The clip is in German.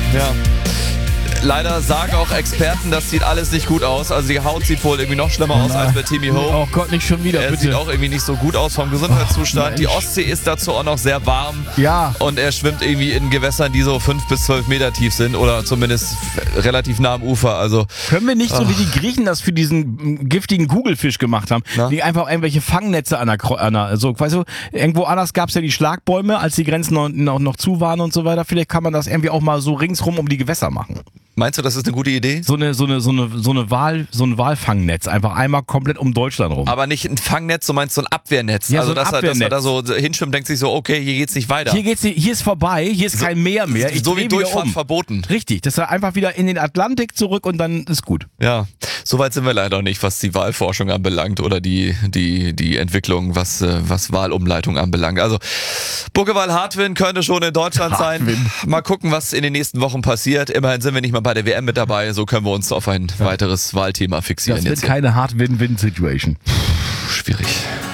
Ja. Leider sagen auch Experten, das sieht alles nicht gut aus. Also die Haut sieht wohl irgendwie noch schlimmer aus als bei Timmy Ho. Oh Gott, nicht schon wieder, Er bitte. sieht auch irgendwie nicht so gut aus vom Gesundheitszustand. Die Ostsee ist dazu auch noch sehr warm. Ja. Und er schwimmt irgendwie in Gewässern, die so 5 bis 12 Meter tief sind oder zumindest relativ nah am Ufer. Also Können wir nicht so wie die Griechen das für diesen giftigen Kugelfisch gemacht haben, die einfach irgendwelche Fangnetze so, weißt du, irgendwo anders gab es ja die Schlagbäume, als die Grenzen noch zu waren und so weiter. Vielleicht kann man das irgendwie auch mal so ringsrum um die Gewässer machen. meinst du, das ist eine gute Idee? So ein Walfangnetz, einfach einmal komplett um Deutschland rum. Aber nicht ein Fangnetz, du meinst so ein Abwehrnetz. Ja, also so ein dass Abwehrnetz. er da so hinschwimmt, denkt sich so, okay, hier geht's nicht weiter. Hier ist vorbei, hier ist kein Meer mehr. Ich so wie dreh wieder Durchfahrt verboten. Richtig, das war einfach wieder in den Atlantik zurück und dann ist gut. Ja, soweit sind wir leider nicht, was die Wahlforschung anbelangt oder die Entwicklung, was Wahlumleitung anbelangt. Also Buckewahl Hartwin könnte schon in Deutschland sein. Mal gucken, was in den nächsten Wochen passiert. Immerhin sind wir nicht mal bei der WM mit dabei. So können wir uns auf ein weiteres Wahlthema fixieren. Das wird jetzt keine Hard-Win-Win-Situation. Schwierig.